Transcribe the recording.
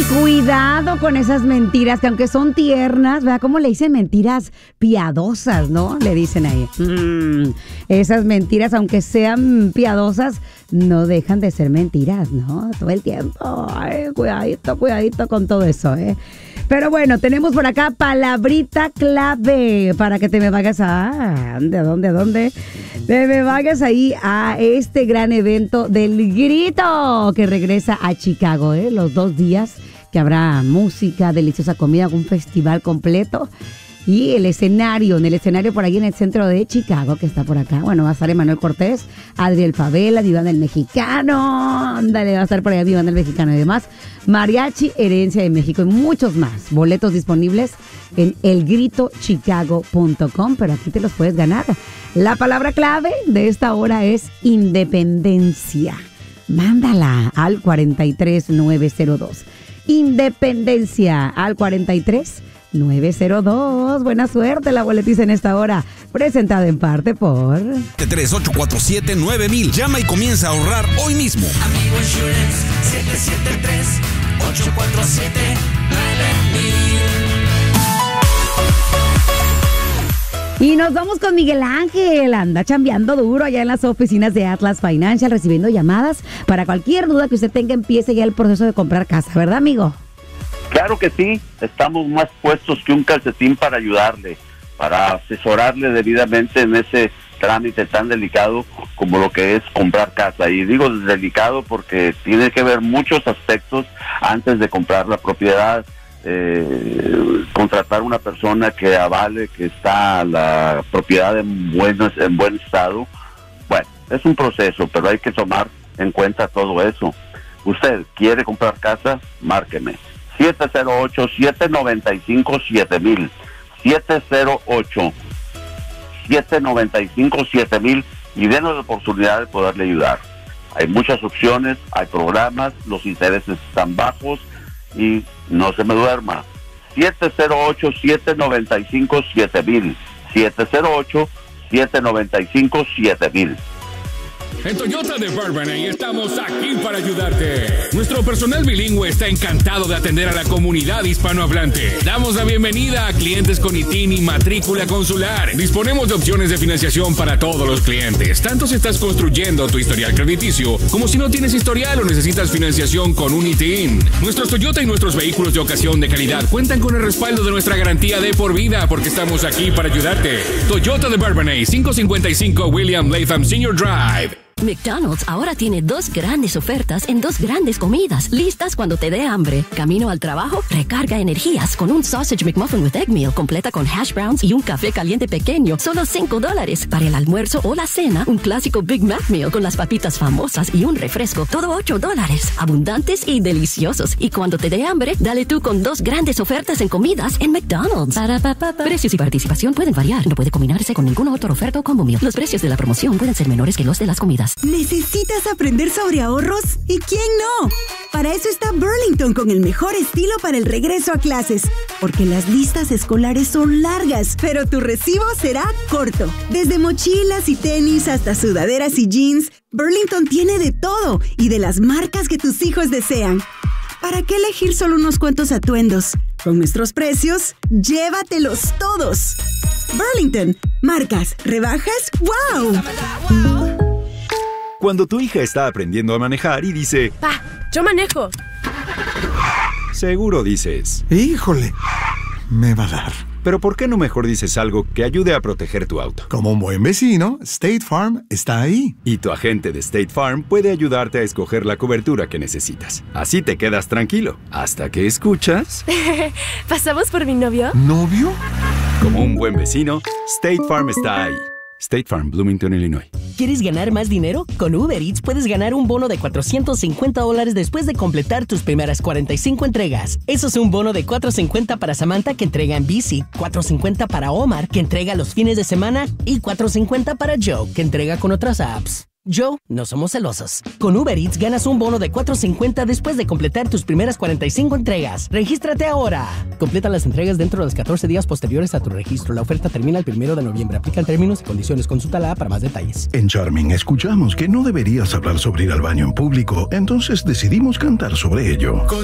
Y cuidado con esas mentiras que aunque son tiernas, ¿verdad? ¿Cómo le dicen? Mentiras piadosas, ¿no? Le dicen ahí. Esas mentiras, aunque sean piadosas, no dejan de ser mentiras, ¿no? Todo el tiempo. Ay, cuidadito con todo eso, ¿eh? Pero bueno, tenemos por acá palabrita clave para que te me vayas a... ¿Dónde? Te me vayas ahí a este gran evento del Grito que regresa a Chicago, ¿eh? Los 2 días que habrá música, deliciosa comida, un festival completo. Y en el escenario por ahí en el centro de Chicago, que está por acá, bueno, va a estar Emanuel Cortés, Adriel Favela, Diván del Mexicano, ándale, va a estar por allá Diván del Mexicano y demás, Mariachi, Herencia de México y muchos más. Boletos disponibles en elgritochicago.com, pero aquí te los puedes ganar. La palabra clave de esta hora es independencia. Mándala al 43902. Independencia al 43902. Buena suerte, la boletiza en esta hora. Presentada en parte por 38479.000. Llama y comienza a ahorrar hoy mismo. Amigo Insurance 773-847-9000. Y nos vamos con Miguel Ángel. Anda chambeando duro allá en las oficinas de Atlas Financial, recibiendo llamadas para cualquier duda que usted tenga. Empiece ya el proceso de comprar casa, ¿verdad, amigo? Claro que sí, estamos más puestos que un calcetín para ayudarle, para asesorarle debidamente en ese trámite tan delicado como lo que es comprar casa. Y digo delicado porque tiene que ver muchos aspectos antes de comprar la propiedad. Contratar una persona que avale que está la propiedad en buen estado. Bueno, es un proceso, pero hay que tomar en cuenta todo eso. Usted quiere comprar casa, márqueme 708-795-7000, 708-795-7000 y denos la oportunidad de poderle ayudar. Hay muchas opciones, hay programas, los intereses están bajos y no se me duerma. 708-795-7000, 708-795-7000. En Toyota de Bourbonnais estamos aquí para ayudarte. Nuestro personal bilingüe está encantado de atender a la comunidad hispanohablante. Damos la bienvenida a clientes con ITIN y matrícula consular. Disponemos de opciones de financiación para todos los clientes, tanto si estás construyendo tu historial crediticio como si no tienes historial o necesitas financiación con un ITIN. Nuestros Toyota y nuestros vehículos de ocasión de calidad cuentan con el respaldo de nuestra garantía de por vida porque estamos aquí para ayudarte. Toyota de Bourbonnais, 555 William Latham Sr. Drive. McDonald's ahora tiene 2 grandes ofertas en 2 grandes comidas, listas cuando te dé hambre. Camino al trabajo, recarga energías con un Sausage McMuffin with Egg Meal completa con hash browns y un café caliente pequeño, solo $5. Para el almuerzo o la cena, un clásico Big Mac Meal con las papitas famosas y un refresco, todo $8. Abundantes y deliciosos. Y cuando te dé hambre, dale tú con 2 grandes ofertas en comidas en McDonald's. Precios y participación pueden variar. No puede combinarse con ninguna otra oferta o combo meal. Los precios de la promoción pueden ser menores que los de las comidas. ¿Necesitas aprender sobre ahorros? ¿Y quién no? Para eso está Burlington con el mejor estilo para el regreso a clases. Porque las listas escolares son largas, pero tu recibo será corto. Desde mochilas y tenis hasta sudaderas y jeans, Burlington tiene de todo y de las marcas que tus hijos desean. ¿Para qué elegir solo unos cuantos atuendos? Con nuestros precios, llévatelos todos. Burlington, marcas, rebajas, ¡wow! Cuando tu hija está aprendiendo a manejar y dice... ¡Pa! ¡Yo manejo! Seguro dices... ¡Híjole! Me va a dar. Pero ¿por qué no mejor dices algo que ayude a proteger tu auto? Como un buen vecino, State Farm está ahí. Y tu agente de State Farm puede ayudarte a escoger la cobertura que necesitas. Así te quedas tranquilo. Hasta que escuchas... ¿Pasamos por mi novio? ¿Novio? Como un buen vecino, State Farm está ahí. State Farm, Bloomington, Illinois. ¿Quieres ganar más dinero? Con Uber Eats puedes ganar un bono de $450 después de completar tus primeras 45 entregas. Eso es un bono de $450 para Samantha, que entrega en bici, $450 para Omar, que entrega los fines de semana, y $450 para Joe, que entrega con otras apps. Joe, no somos celosos. Con Uber Eats ganas un bono de $450 después de completar tus primeras 45 entregas. ¡Regístrate ahora! Completa las entregas dentro de los 14 días posteriores a tu registro. La oferta termina el 1 de noviembre. Aplican términos y condiciones. Consúltala para más detalles. En Charming escuchamos que no deberías hablar sobre ir al baño en público, entonces decidimos cantar sobre ello.